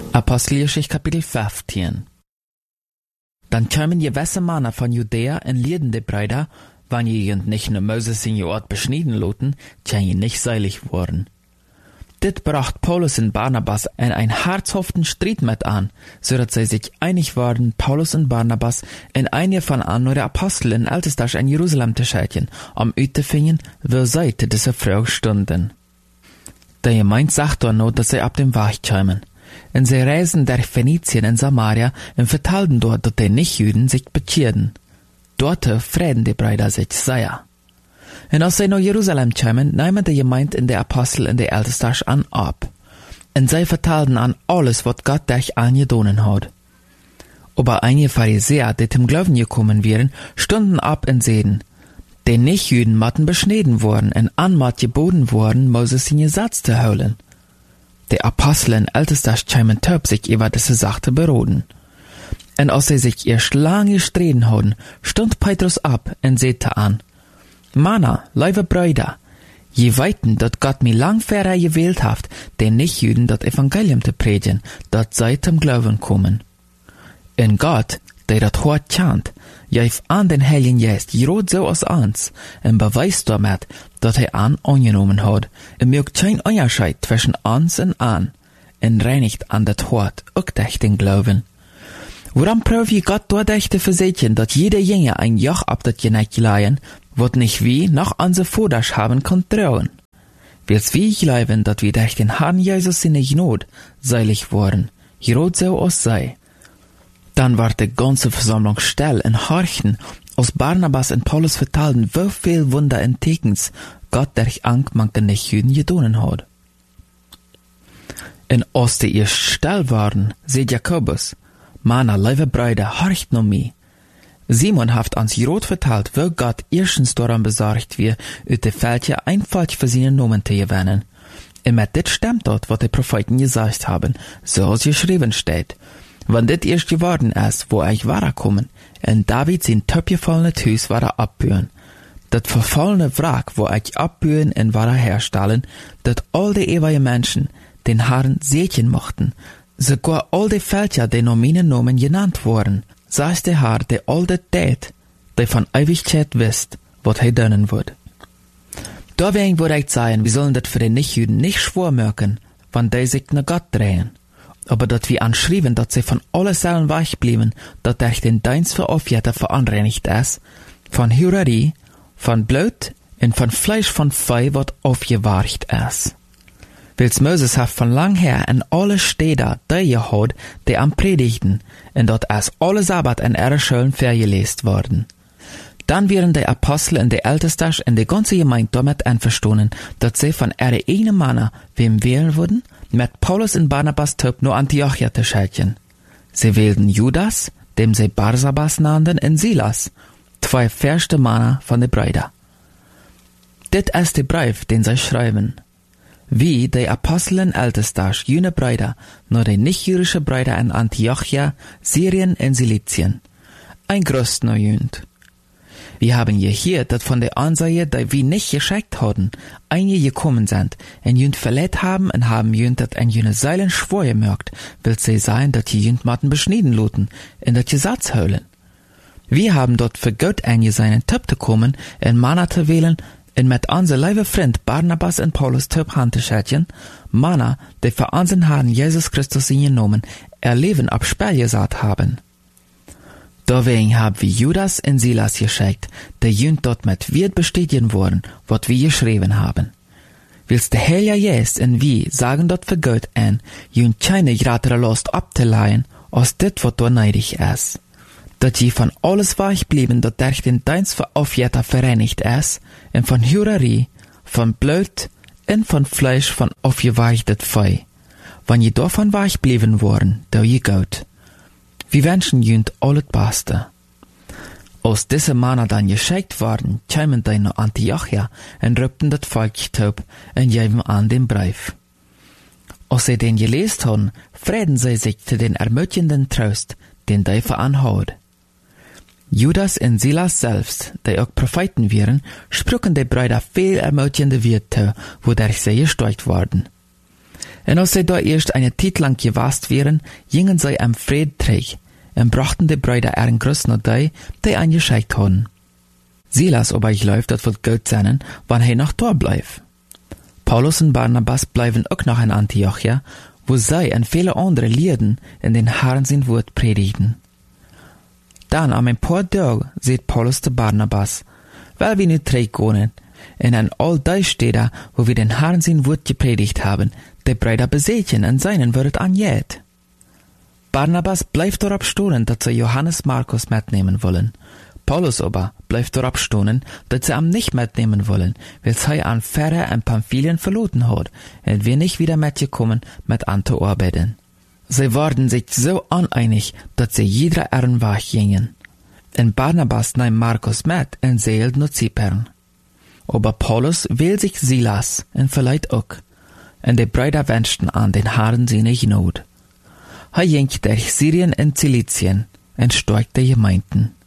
Apostelgeschichte Kapitel 15. Dann kamen gewisse Männer von Judäa und lehrten die Brüder, wann jegend nicht nur Moses in ihr Ort beschnitten loten, tja nicht seilig worden. Dit bracht Paulus und Barnabas in ein herzhaften Streit mit an, so dass sie sich einig waren, Paulus und Barnabas in eine von an nur der Apostel in Ältestach in Jerusalem zu schicken, ut zu finden, wo sie zu dieser Frau stunden. Der Gemeinde sagt dann noch, dass sie ab dem Weg kamen. Und sie reisen durch Phönizien und Samaria und vertelten dort, dass die Nichtjuden sich bekehrten. Dort frieden die Brüder sich sehr. Und als sie nach Jerusalem kamen, nahmen die Gemeinde in der Apostel in der Ältestach an ab. Und sie vertelten an alles, was Gott durch angedonen hat. Aber einige Pharisäer, die zum Glauben gekommen wären, stunden ab und sehen, die Nichtjuden matten beschnitten worden und anmat geboten worden, Moses in Gesetz zu holen. Die Apostel in Ältestach kamen töp sich über diese Sache beroden. Und als sie sich erst lange gestritten hatten, stund Petrus ab und sagte an, Männer, liebe Brüder, je weiten, dat Gott mir lang vorher gewählt haft, den Nichtjuden dat Evangelium zu predigen, dat sei zum Glauben kommen. Und Gott, der dat Wort kennt, gif an den Heiligen Geist, gerot so aus uns, und beweist damit, dat an angenommen hat, und mögt kein Unterschied zwischen uns und an, und reinigt an dat Wort, auch durch den Glauben. Woran prüft je Gott dadurch zu versichern, dat jeder Jünger ein Joch ab dat Geneig leihen, wat nicht wie noch unsere Vordersch haben kann trauen. Will's wie ich glauben, dat wir durch den Herrn Jesus in der Not seilig worden, gerot so aus sei. Dann war die ganze Versammlung still und horchten, als Barnabas und Paulus vertelten, wie viel Wunder und Tekens Gott durch angemangte Nichtjuden gedonen hat. Und als die erst still waren, seht Jakobus, Männer, liebe Brüder, horcht noch mich. Simon haft ans Jerot vertelt, wie Gott erstens daran besorgt wird, ut de Fältje einfach für seine Nomen zu gewinnen. Und mit dit stimmt dort, was die Propheten gesagt haben, so als geschrieben steht. Wenn dit erst geworden ist, wo ich war kommen, und David sein töpfgefallene Hüs war abbühen. Dat verfallene Wrack, wo ich abbühen und war herstellen, dat all die ewige Menschen den Herrn sehen mochten, sogar all die Völker, die noch meinen Namen genannt wurden, sagt der Herr, der all das tät, der von Ewigkeit wisst, was er dönnen wird. Deswegen würde ich sagen, wir sollen das für die Nichtjuden nicht schwor merken, wenn die sich nach Gott drehen. Aber dat wir anschrieben, dass sie von alles selben weich blieben, dat durch den Dienst für Aufjäter verunreinigt ist, von Hurerie, von Blut und von Fleisch von Vieh, wat aufgewarcht ist. Wils Moses hat von lang her in alle Städte die gehad, die am Predigten, und dort ist alle Sabbat in ihre Schulen vergelesen worden. Dann wären die Apostel und die Ältestach und die ganze Gemeinde damit einverstanden, dass sie von ihre eigenen Männer wem wählen würden, mit Paulus und Barnabas töp nur Antiochia zu schicken. Sie wählten Judas, dem sie Barsabas nannten, und Silas, zwei erste Männer von den Brüdern. Dit ist der Brief, den sie schreiben. Wie die Apostel und Ältestach jene Brüder, nur die nicht-jüdische Brüder in Antiochia, Syrien und Silizien. Ein Gruß noch jünd. Wir haben gehört, dass von der Ansaie, die wir nicht geschickt hatten, einige gekommen sind, und jünd verletzt haben und haben jünd dat ein jüne Seilen schwor gemerkt, will sie sein, dass die jünd matten beschnitten loten, in dat Gesetz holen. Wir haben dort für Gott eingeseinen Töp zu kommen, und Männer zu wählen, und mit unser liebe Freund Barnabas und Paulus Töp Hand zu schätzen, Männer, die für unseren Herrn Jesus Christus in genommen, ihr Leben ab Spell gesagt haben. Deswegen haben wir Judas und Silas geschickt, der jünd dort mit wird bestätigen worden, was wir geschrieben haben. Willst der Heilige Geist und wir sagen dort für Gott ein, jünd keine gratere Lust abzuleihen, als dit, was dort neidig ist. Dass je von alles weich blieben, dat durch den Dienst für Aufjäter vereinigt ist, und von Hurerie, von Blut und von Fleisch von aufgeweichtet Vieh. Wenn je davon weich blieben worden, da je Gott. Wir wünschen jünd alles Beste. Als diese Männer dann geschickt worden, kamen die nach Antiochia und rübten das Volk taub und gaben an den Brief. Als sie den gelesen haben, freuten sie sich zu den ermutigenden Trost, den die veranhaut. Judas und Silas selbst, die auch Propheten wären, sprachen die Brüder viel ermutigende Worte, wodurch sie gestärkt wurden. En als sie da erst eine Zeit lang gewast wären, gingen sie am Fried terug en brachten die Brüder einen Gruß nach die angeschickt hadden. Silas aber gelooft dat wird gut sein, wann er noch da bleibt. Paulus und Barnabas bleiben auch noch in Antiochia, wo sie und viele andere Lieden in den Herrn sein Wort predigten. Dann am ein paar Tage seht Paulus zu Barnabas, weil wir nicht zurückgehen, in an all die Städte, wo wir den Herrn sein Wort gepredigt haben, die Brüder besetzen und seinen wird angeht. Barnabas bleibt darauf stehen, dass sie Johannes Markus mitnehmen wollen. Paulus aber bleibt darauf stehen, dass sie ihn nicht mitnehmen wollen, weil sie an Pferde und Pamphylien verloren hat und wir nicht wieder mitgekommen mit an zu arbeiten. Sie waren sich so uneinig, dass sie jeder ihren Weg gingen. Und Barnabas nahm Markus mit und seilt nach Zypern. Aber Paulus wählt sich Silas und vielleicht auch. Und die Brüder wünschten an den Herrn seine Gnade. Er ging durch Syrien und Zilizien und stärkte Gemeinden.